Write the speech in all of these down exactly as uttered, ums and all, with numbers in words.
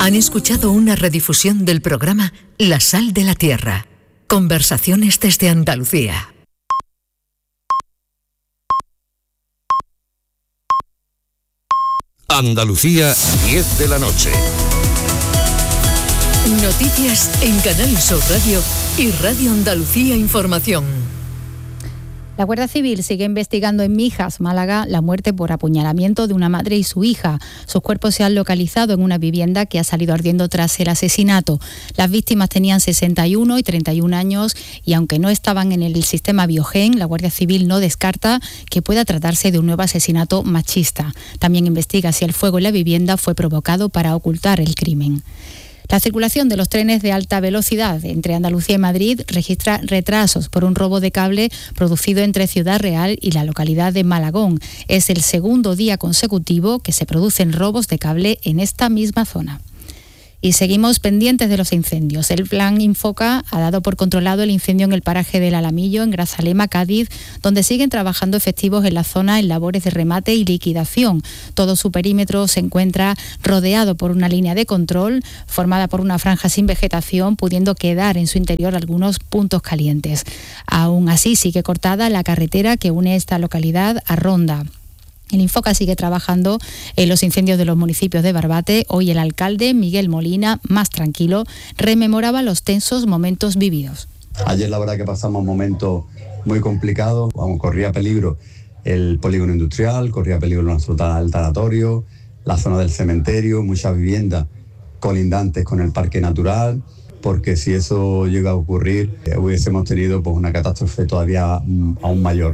Han escuchado una redifusión del programa La Sal de la Tierra. Conversaciones desde Andalucía. Andalucía, diez de la noche. Noticias en Canal Sur Radio y Radio Andalucía Información. La Guardia Civil sigue investigando en Mijas, Málaga, la muerte por apuñalamiento de una madre y su hija. Sus cuerpos se han localizado en una vivienda que ha salido ardiendo tras el asesinato. Las víctimas tenían sesenta y uno y treinta y un años y aunque no estaban en el sistema Biogen, la Guardia Civil no descarta que pueda tratarse de un nuevo asesinato machista. También investiga si el fuego en la vivienda fue provocado para ocultar el crimen. La circulación de los trenes de alta velocidad entre Andalucía y Madrid registra retrasos por un robo de cable producido entre Ciudad Real y la localidad de Malagón. Es el segundo día consecutivo que se producen robos de cable en esta misma zona. Y seguimos pendientes de los incendios. El plan Infoca ha dado por controlado el incendio en el paraje del Alamillo, en Grazalema, Cádiz, donde siguen trabajando efectivos en la zona en labores de remate y liquidación. Todo su perímetro se encuentra rodeado por una línea de control formada por una franja sin vegetación, pudiendo quedar en su interior algunos puntos calientes. Aún así, sigue cortada la carretera que une esta localidad a Ronda. El Infoca sigue trabajando en los incendios de los municipios de Barbate. Hoy el alcalde, Miguel Molina, más tranquilo, rememoraba los tensos momentos vividos. Ayer la verdad que pasamos momentos muy complicados, vamos, corría peligro el polígono industrial, corría peligro nuestro tanatorio, la zona del cementerio, muchas viviendas colindantes con el parque natural, porque si eso llega a ocurrir, eh, hubiésemos tenido pues, una catástrofe todavía mm, aún mayor.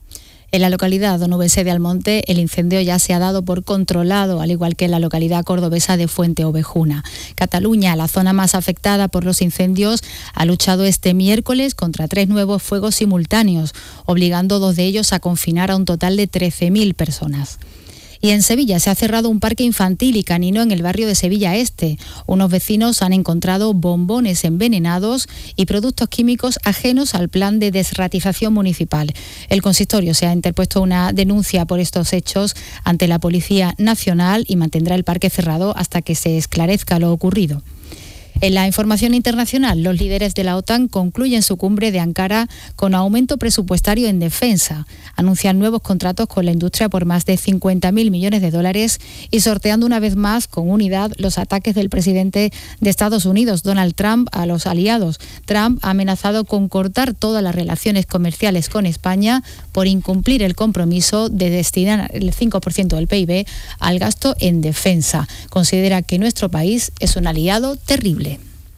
En la localidad onubense de Almonte, el incendio ya se ha dado por controlado, al igual que en la localidad cordobesa de Fuente Ovejuna. Cataluña, la zona más afectada por los incendios, ha luchado este miércoles contra tres nuevos fuegos simultáneos, obligando dos de ellos a confinar a un total de trece mil personas. Y en Sevilla se ha cerrado un parque infantil y canino en el barrio de Sevilla Este. Unos vecinos han encontrado bombones envenenados y productos químicos ajenos al plan de desratización municipal. El consistorio se ha interpuesto una denuncia por estos hechos ante la Policía Nacional y mantendrá el parque cerrado hasta que se esclarezca lo ocurrido. En la información internacional, los líderes de la OTAN concluyen su cumbre de Ankara con aumento presupuestario en defensa. Anuncian nuevos contratos con la industria por más de cincuenta mil millones de dólares y sorteando una vez más con unidad los ataques del presidente de Estados Unidos, Donald Trump, a los aliados. Trump ha amenazado con cortar todas las relaciones comerciales con España por incumplir el compromiso de destinar el cinco por ciento del P I B al gasto en defensa. Considera que nuestro país es un aliado terrible.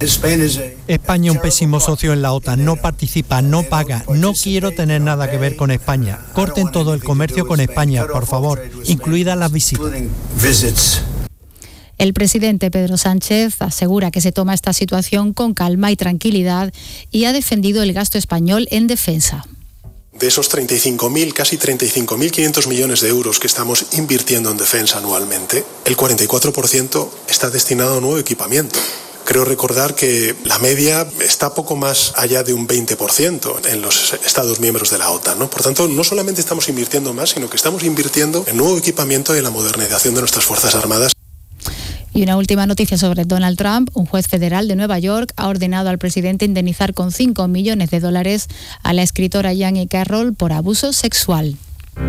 España un pésimo socio en la OTAN, no participa, no paga, no quiero tener nada que ver con España. Corten todo el comercio con España, por favor, incluidas las visitas. El presidente Pedro Sánchez asegura que se toma esta situación con calma y tranquilidad y ha defendido el gasto español en defensa. De esos treinta y cinco mil, casi treinta y cinco mil quinientos millones de euros que estamos invirtiendo en defensa anualmente, el cuarenta y cuatro por ciento está destinado a nuevo equipamiento. Creo recordar que la media está poco más allá de un veinte por ciento en los Estados miembros de la OTAN, ¿no? Por tanto, no solamente estamos invirtiendo más, sino que estamos invirtiendo en nuevo equipamiento y en la modernización de nuestras Fuerzas Armadas. Y una última noticia sobre Donald Trump. Un juez federal de Nueva York ha ordenado al presidente indemnizar con cinco millones de dólares a la escritora Jane Carroll por abuso sexual.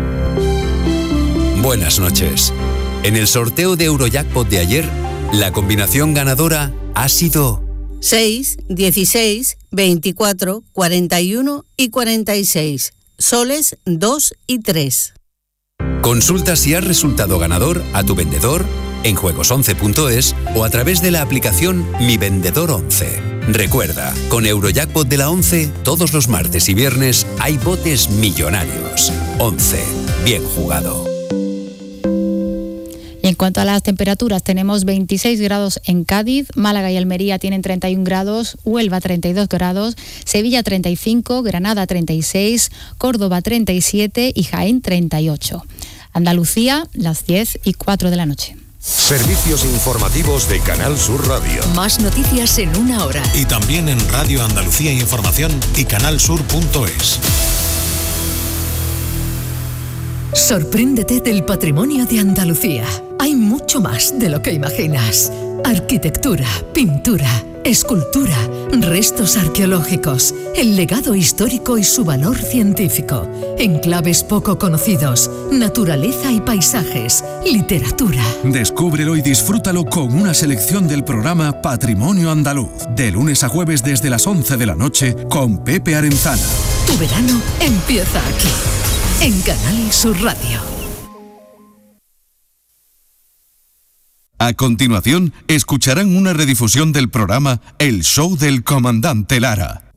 Buenas noches. En el sorteo de Eurojackpot de ayer, la combinación ganadora ha sido seis, dieciséis, veinticuatro, cuarenta y uno y cuarenta y seis. Soles dos y tres. Consulta si has resultado ganador a tu vendedor en juegos once punto es o a través de la aplicación Mi Vendedor once. Recuerda, con Eurojackpot de la once, todos los martes y viernes hay botes millonarios. once. Bien jugado. Y en cuanto a las temperaturas, tenemos veintiséis grados en Cádiz, Málaga y Almería tienen treinta y un grados, Huelva treinta y dos grados, Sevilla treinta y cinco, Granada treinta y seis, Córdoba treinta y siete y Jaén treinta y ocho. Andalucía, las diez y cuatro de la noche. Servicios informativos de Canal Sur Radio. Más noticias en una hora. Y también en Radio Andalucía Información y canalsur punto es. Sorpréndete del patrimonio de Andalucía. Hay mucho más de lo que imaginas. Arquitectura, pintura, escultura, restos arqueológicos, el legado histórico y su valor científico, enclaves poco conocidos, naturaleza y paisajes, literatura. Descúbrelo y disfrútalo con una selección del programa Patrimonio Andaluz, de lunes a jueves desde las once de la noche con Pepe Arenzana. Tu verano empieza aquí, en Canal Sur Radio. A continuación, escucharán una redifusión del programa El Show del Comandante Lara.